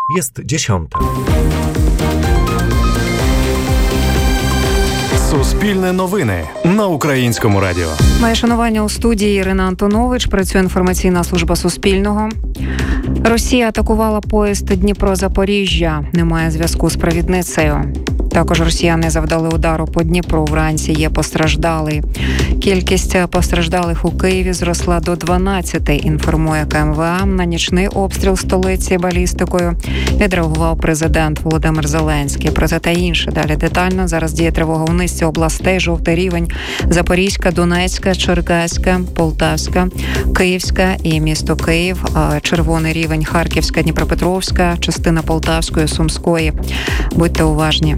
Jest 10. Суспільне новини на Українському радіо. Моє шанування у студії. Ірина Антонович. Працює інформаційна служба Суспільного. Росія атакувала поїзд Дніпро-Запоріжжя. Немає зв'язку з провідницею. Також росіяни завдали удару по Дніпру. Вранці є постраждалий. Кількість постраждалих у Києві зросла до 12, інформує КМВА. На нічний обстріл столиці балістикою відреагував президент Володимир Зеленський. Про це та інше далі детально. Зараз діє тривога у низці областей. Жовтий рівень: Запорізька, Донецька, Черкаська, Полтавська, Київська і місто Київ. Червоний рівень: Харківська, Дніпропетровська, частина Полтавської, Сумської. Будьте уважні.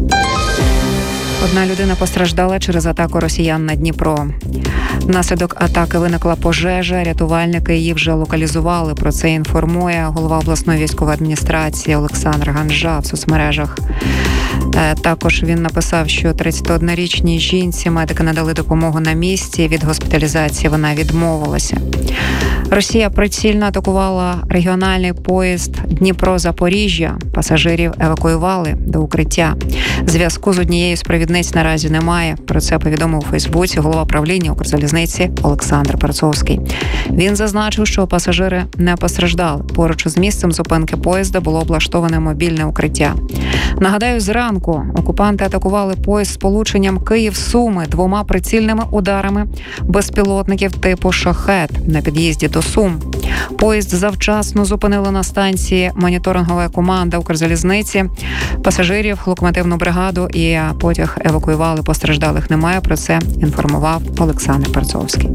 Одна людина постраждала через атаку росіян на Дніпро. Внаслідок атаки виникла пожежа. Рятувальники її вже локалізували. Про це інформує голова обласної військової адміністрації Олександр Ганжа в соцмережах. Також він написав, що 31-річній жінці медики надали допомогу на місці. Від госпіталізації вона відмовилася. Росія прицільно атакувала регіональний поїзд Дніпро-Запоріжжя. Пасажирів евакуювали до укриття. Зв'язку з однією з провідниць наразі немає. Про це повідомив у Фейсбуці голова правління Укрзалізниці Олександр Перцовський. Він зазначив, що пасажири не постраждали. Поруч із місцем зупинки поїзда було облаштоване мобільне укриття. Нагадаю, зранку окупанти атакували поїзд з полученням Київ-Суми 2 прицільними ударами безпілотників типу «Шахет» на під'їзді до Сум. Поїзд завчасно зупинила на станції моніторингова команда Укрзалізниці. Пасажирів, локомотивну бригаду і потяг евакуювали. Постраждалих немає. Про це інформував Олександр Перцовський.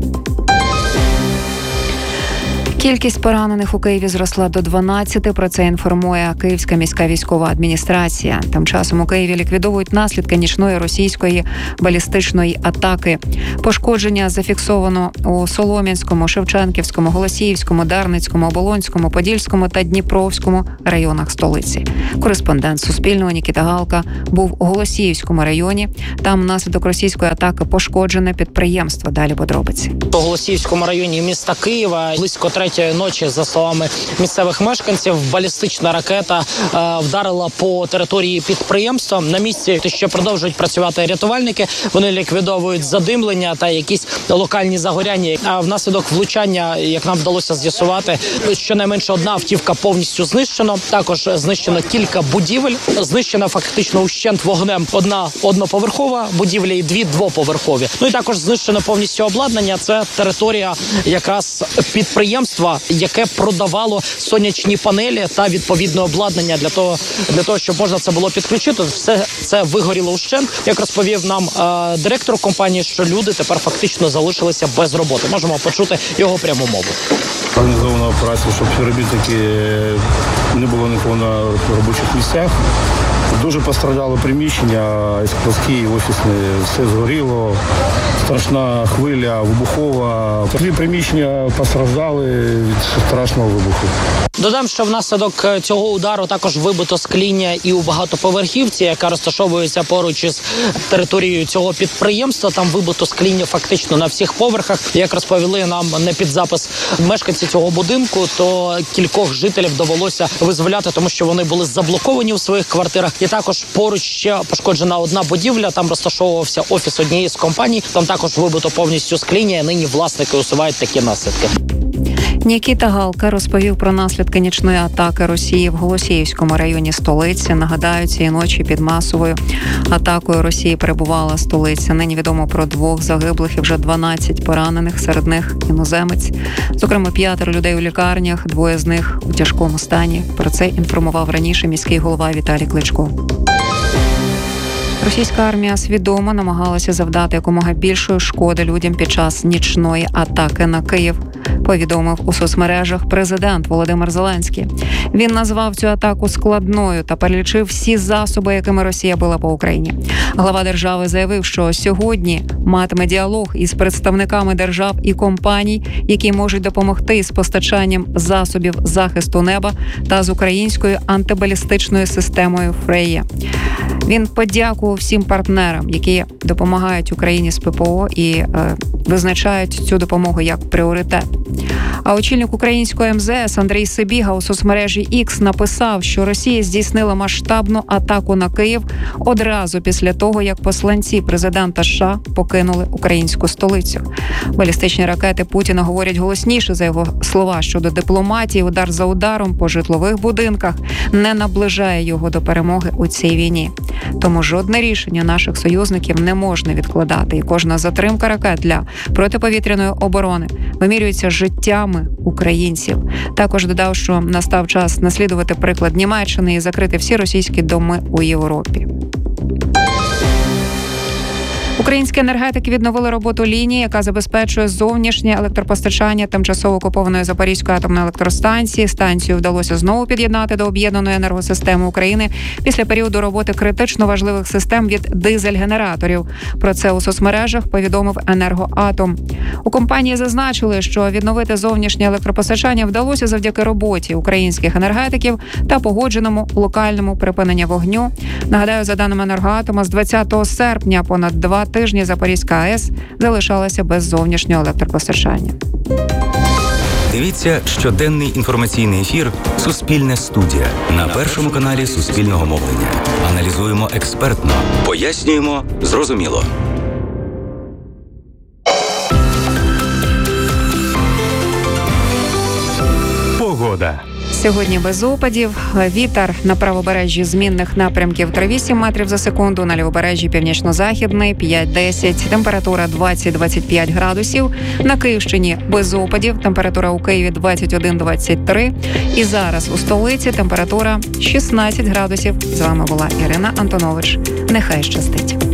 Кількість поранених у Києві зросла до 12, про це інформує Київська міська військова адміністрація. Тим часом у Києві ліквідовують наслідки нічної російської балістичної атаки. Пошкодження зафіксовано у Солом'янському, Шевченківському, Голосіївському, Дарницькому, Оболонському, Подільському та Дніпровському районах столиці. Кореспондент Суспільного Нікіта Галка був у Голосіївському районі. Там внаслідок російської атаки пошкоджене підприємство. Далі подробиці. У Голосіївському районі міста Києва близько 3 ночі, за словами місцевих мешканців, балістична ракета вдарила по території підприємства. На місці ще продовжують працювати рятувальники. Вони ліквідовують задимлення та якісь локальні загоряння. А внаслідок влучання, як нам вдалося з'ясувати, щонайменше 1 автівка повністю знищено. Також знищено кілька будівель. Знищена фактично ущент вогнем 1 одноповерхова будівля і 2 двоповерхові. Ну і також знищено повністю обладнання. Це територія якраз підприємства, яке продавало сонячні панелі та відповідне обладнання для того, щоб можна це було підключити. Все це вигоріло ущент. Як розповів нам директор компанії, що люди тепер фактично залишилися без роботи. Можемо почути його пряму мову. Організована операція, щоб співробітники не було нікого на робочих місцях. Дуже постраждало приміщення, складські і офісні, все згоріло, страшна хвиля, вибухова. 3 приміщення постраждали від страшного вибуху. Додам, що внаслідок цього удару також вибито скління і у багатоповерхівці, яка розташовується поруч із територією цього підприємства. Там вибито скління фактично на всіх поверхах. Як розповіли нам не під запис мешканці цього будинку, то кількох жителів довелося визволяти, тому що вони були заблоковані у своїх квартирах. І також поруч ще пошкоджена 1 будівля, там розташовувався офіс однієї з компаній. Там також вибито повністю скління, і нині власники усувають такі наслідки. Нікіта Галка розповів про наслідки нічної атаки Росії в Голосіївському районі столиці. Нагадаю, цієї ночі під масовою атакою Росії перебувала столиця. Нині відомо про 2 загиблих і вже 12 поранених, серед них іноземець. Зокрема, 5 людей у лікарнях, 2 з них у тяжкому стані. Про це інформував раніше міський голова Віталій Кличко. Російська армія свідомо намагалася завдати якомога більшої шкоди людям під час нічної атаки на Київ, повідомив у соцмережах президент Володимир Зеленський. Він назвав цю атаку складною та перелічив всі засоби, якими Росія била по Україні. Глава держави заявив, що сьогодні матиме діалог із представниками держав і компаній, які можуть допомогти з постачанням засобів захисту неба та з українською антибалістичною системою «Фрея». Він подякував всім партнерам, які допомагають Україні з ППО і визначають цю допомогу як пріоритет. А очільник української МЗС Андрій Сибіга у соцмережі X написав, що Росія здійснила масштабну атаку на Київ одразу після того, як посланці президента США покинули українську столицю. Балістичні ракети Путіна говорять голосніше за його слова щодо дипломатії. Удар за ударом по житлових будинках не наближає його до перемоги у цій війні. Тому жодне рішення наших союзників не можна відкладати. І кожна затримка ракет для протиповітряної оборони вимірюється життями українців. Також додав, що настав час наслідувати приклад Німеччини і закрити всі російські доми у Європі. Українські енергетики відновили роботу лінії, яка забезпечує зовнішнє електропостачання тимчасово окупованої Запорізької атомної електростанції. Станцію вдалося знову під'єднати до об'єднаної енергосистеми України після періоду роботи критично важливих систем від дизель-генераторів. Про це у соцмережах повідомив «Енергоатом». У компанії зазначили, що відновити зовнішнє електропостачання вдалося завдяки роботі українських енергетиків та погодженому локальному припиненню вогню. Нагадаю, за даними «Енергоатома», з 20 серпня понад 2 тижні Запорізька АЕС залишалася без зовнішнього електропостачання. Дивіться щоденний інформаційний ефір «Суспільне студія» на Першому каналі Суспільного мовлення. Аналізуємо експертно, пояснюємо зрозуміло. Погода. Сьогодні без опадів. Вітер на правобережжі змінних напрямків 3-8 метрів за секунду, на лівобережжі північно-західний 5-10, температура 20-25 градусів. На Київщині без опадів, температура у Києві 21-23. І зараз у столиці температура 16 градусів. З вами була Ірина Антонович. Нехай щастить.